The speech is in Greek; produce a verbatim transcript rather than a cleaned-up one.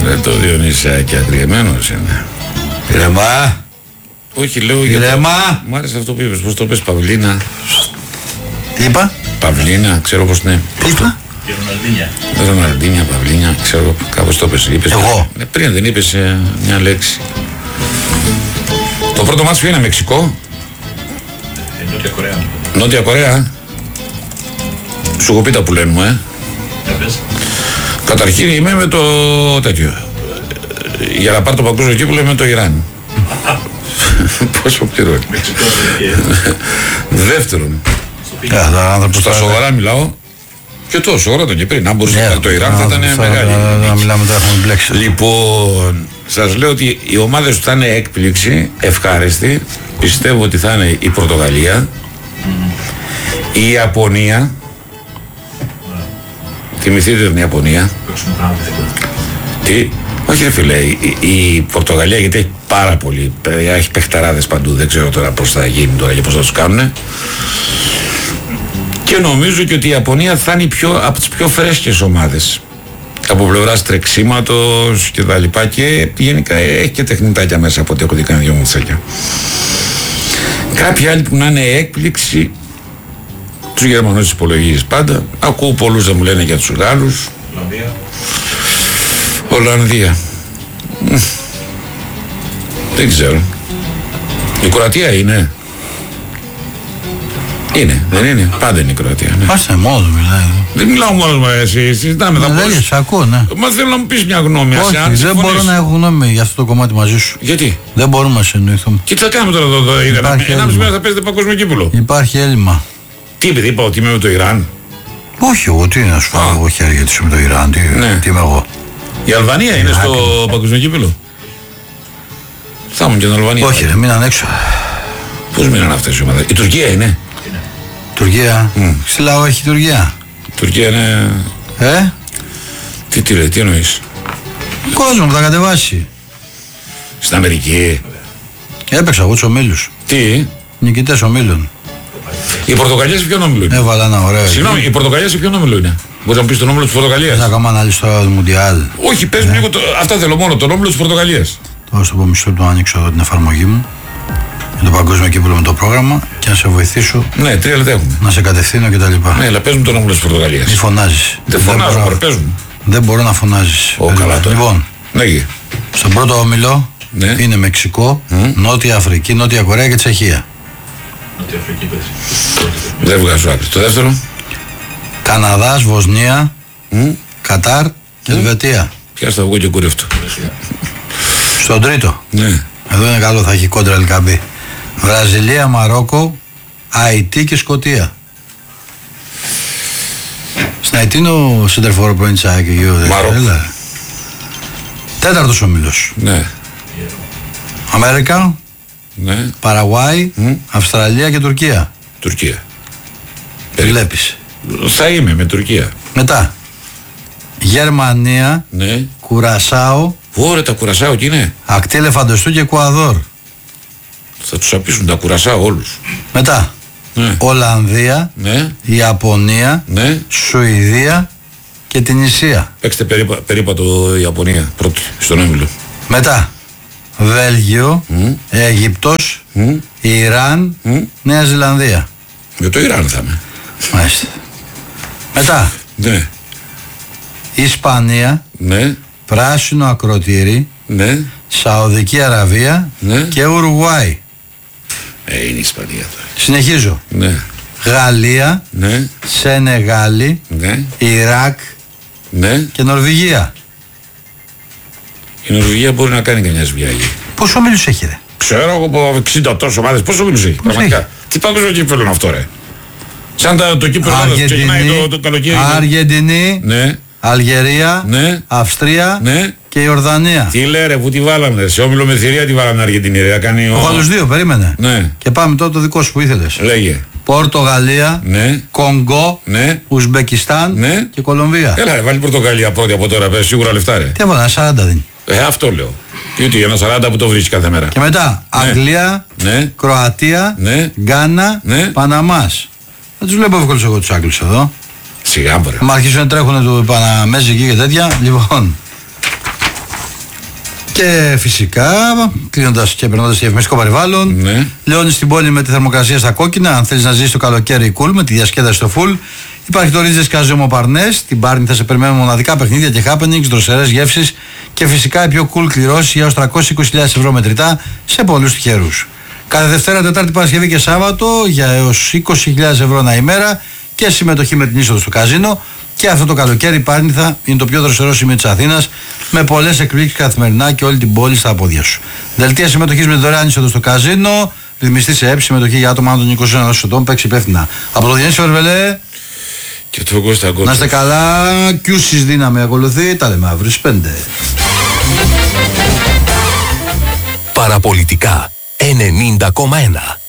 Ρε το Διονυσάκι αγριεμένος είναι. Ηρεμά. Όχι, λέω για Ηρεμά. Μ' άρεσε αυτό που είπες, πώς το πες, Παυλίνα. Τι είπα? Παυλίνα, ξέρω πώς είναι. Τι είπα? Και Ροναλντίνια. Ροναλντίνια, Παυλίνια, ξέρω κάπως το είπες. είπες Εγώ. Ε, πριν δεν είπες ε, μια λέξη. Το πρώτο μάτσο είναι Μεξικό. Ε, Νότια Κορέα. Νότια Κορέα. Σου έχω πει τα που λένε μου, ε. Για πες. Καταρχήν είμαι με το τέτοιο. Για να πάρει το παγκόσμιο κύπελλο είμαι με το Ιράν. Πόσο πληρώνει. Μεξικό. Δεύτερον, Yeah, στα σοβαρά μιλάω. Και τόσο σοβαρά τον και πριν. Αν μπορούσε να πάρει το Ιράν θα ήταν μεγάλη. Να μιλάμε τώρα, έχουμε μπλέξει. Λοιπόν, σας λέω ότι οι ομάδες που θα είναι έκπληξη, ευχάριστη, πιστεύω ότι θα είναι η Πορτογαλία, η Ιαπωνία. Θυμηθείτε την Ιαπωνία. Τι, όχι ρε φίλε, η, η Πορτογαλία γιατί έχει πάρα πολύ, έχει παιχταράδες παντού, δεν ξέρω τώρα πώς θα γίνει τώρα και πώς θα τους κάνουνε. Και νομίζω και ότι η Ιαπωνία θα είναι πιο, από τις πιο φρέσκες ομάδες. Από πλευράς τρεξίματος και τα λοιπά και γενικά έχει και τεχνητάκια μέσα από ό,τι έχω δει κάνει δυο μουτσάκια. Κάποιοι άλλοι που να είναι έκπληξη, τους Γερμανούς υπολογίζεις πάντα. Ακούω πολλούς να μου λένε για τους Γάλλους. Ολλανδία. Ολλανδία. Δεν ξέρω. Η Κροατία είναι. Είναι, δεν είναι. Πάντα είναι η Κροατία. Ναι. Πάστε μόνο μιλάει. Δεν μιλάω μόνο με εσύ, συζητάμε. Δεν λέγες, ακούω, ναι. Μα θέλω να μου πεις μια γνώμη. Όχι, αν δεν συμφωνείς. μπορώ να έχω γνώμη για αυτό το κομμάτι μαζί σου. Γιατί? Δεν μπορούμε να συνοηθούμε. Και τι θα κάνουμε τώρα εδώ, εδώ Ιράν. Υπάρχει Ένα μισή έλλειμμα. μέρα θα παίζετε παγκόσμιο κύπελλο. Υπάρχει έλλειμμα. Τι επειδή είπα ότι είμαι με το Ιράν. Όχι, εγώ τι να σου φάω εγώ χέρια της με το Ιράν. Τι, Ναι. τι είμαι εγώ. Η Αλβανία είναι στο παγκόσμιο κύπελλο. Θα ήμουν και στην Αλβανία. Όχι, ρε, μείναν έξω. Πώς μείναν αυτές οι ομάδες. Η Τουρκία είναι. Τουρκία. Στη λαό έχει Τουρκία. Η Τουρκία είναι. Ε, Τι, τι, λέει, τι εννοείς. κόσμο που θα κατεβάσει. Στην Αμερική. Έπαιξα εγώ τους ομίλους. Τι. Νικητές ομίλων. Η Πορτογαλία σε ποιον όμιλο είναι. Έβαλα ένα ωραίο. Συγγνώμη, η Πορτογαλία σε ποιον όμιλο είναι. Μπορείς να μου πεις τον όμιλο της Πορτογαλίας. Θα κάνουμε ανάλυση τώρα του Μουντιάλ. Όχι, πες μου λίγο. το- Αυτά θέλω μόνο. Τον όμιλο της Πορτογαλίας. Τώρα στο μισό του να ανοίξω εδώ την εφαρμογή μου για το παγκόσμιο κύπελλο με το πρόγραμμα και να σε βοηθήσω Ναι, τρία λεπτά έχουμε. να σε κατευθύνω κτλ. Ναι, αλλά πες μου τον όμιλο της Μη Πορτογαλίας. φωνάζεις. Δεν φωνάζω, μπορώ- μωρέ, πες μου. Δεν μπορώ να φωνάζεις. Ω, καλά τώρα. Λοιπόν, Ναι, γε. στον πρώτο όμιλο Ναι. είναι Μεξικό, Νότια Αφρική, Νότια Κορέα και Τσεχία. Νότια Αφρική πες. Δεν βγάζω άκρη. Το δεύτερο. Καναδάς, Βοσνία, Κατάρ και Ελβετία. Πιάστα εγώ και κουρεύτο. Στον τρίτο, Ναι. εδώ είναι καλό, θα έχει κόντρα Ελκαμπή. Βραζιλία, Μαρόκο, Αϊτή και Σκωτία. Στην Αϊτή είναι ο Σεντερφόρο πρώην Τσάκη. Μαρόκο. Τέταρτος όμιλος. Ναι. Αμέρικα, Ναι. Παραγουάη, Αυστραλία και Τουρκία. Τουρκία. Τι βλέπεις. Θα είμαι με Τουρκία. Μετά, Γερμανία, Ναι. Κουρασάο, Ωραία, τα κουρασάω τι είναι. Ακτή Ελεφαντοστού και Εκουαδόρ. Θα τους απίσουν τα κουρασάω όλους. Μετά, Ναι. Ολλανδία, Ναι. Ιαπωνία, Ναι. Σουηδία και την Ισία. Παίξτε περίπα, περίπατο Ιαπωνία πρώτη στον όμιλο. Μετά, Βέλγιο, Αίγυπτος, Ιράν, Νέα Ζηλανδία. Με το Ιράν θα είμαι. Μάλιστα. Μετά, Ναι. Ισπανία, Ναι. Πράσινο Ακροτήρι, Ναι. Σαουδική Αραβία Ναι. και Ουρουγουάη. Ε, είναι η Ισπανία τώρα. Συνεχίζω. Ναι. Γαλλία, Ναι. Σενεγάλη, Ναι. Ιράκ Ναι. και Νορβηγία. Η Νορβηγία μπορεί να κάνει κανένα σβιάγη. Πόσο ομίλους έχει, ρε. Ξέρω εγώ από εξήντα τόσο ομάδες. Πόσο μήνους έχει. Πραγματικά. Τι παγκόσμιο κύπελλο είναι αυτό, ρε. Σαν τα, το κύπελλο που ξεκινάει το, το καλοκαίρι. Αργεντινή, Ναι. Αλγερία, Ναι. Αυστρία Ναι. και Ιορδανία. Τι λέει ρε, πού τη βάλαμε, ρε. Σε όμιλο με θηρία τη βάλαμε Αργεντινή, ρε. Θα κάνει ο... Έχω άλλους δύο, περίμενε. Ναι. Και πάμε τώρα το δικό σου που ήθελες. Λέγε. Πορτογαλία, Ναι. Κονγκό, Ναι. Ουσμπεκιστάν Ναι. και Κολομβία. Έλα, ρε, βάλει Πορτογαλία πρώτη από τώρα, πες, σίγουρα λεφτά, ρε. Τι έβαλα, σαράντα δίνει. Ε, αυτό λέω. Τι ότι ένα σαράντα που το βρίσκει κάθε μέρα. Και μετά, Ναι. Αγγλία, Ναι. Κροατία, Ναι. Γκάνα, Ναι. Παναμάς. Δεν τους βλέπω εύκολους εγώ τους Άγγλους εδώ. Σιγά, μπρε. Αν αρχίσουν να τρέχουν του Παναμέζικοι και τέτοια, λοιπόν. Και φυσικά, κλείνοντας και περνώντας στο διαφημιστικό περιβάλλον, Ναι. Λεώνει στην πόλη με τη θερμοκρασία στα κόκκινα. Αν θέλεις να ζήσεις το καλοκαίρι cool με τη διασκέδαση στο full, υπάρχει το Ρίζες Καζόμο Παρνές. Την Πάρνη θα σε περιμένουν μοναδικά παιχνίδια και happenings, δροσερές γεύσεις και φυσικά η πιο cool κληρώσεις για έως τριακόσιες είκοσι χιλιάδες ευρώ μετρητά σε πολλούς τυχερούς. Κάθε Δευτέρα, Τετάρτη, Παρασκευή και Σάββατο για έως είκοσι χιλιάδες ευρώ ανά ημέρα και συμμετοχή με την είσοδο στο καζίνο. Και αυτό το καλοκαίρι η Πάρνηθα είναι το πιο δροσερό σημείο της Αθήνας με πολλές εκπλήξεις καθημερινά και όλη την πόλη στα πόδια σου. Δελτία συμμετοχής με δωρεάν είσοδο στο καζίνο, ρυθμιστή σε έψη, συμμετοχή για άτομα άνω των είκοσι ενός ετών, παίξει υπεύθυνα. Από το Διέννη Βερβελέ, Και το Κώστα Κότσοφ. να είστε καλά, Κιούσης δύναμη ακολουθεί, τα λέμε αύριο στις πέντε. Παραπολιτικά ενενήντα κόμμα ένα.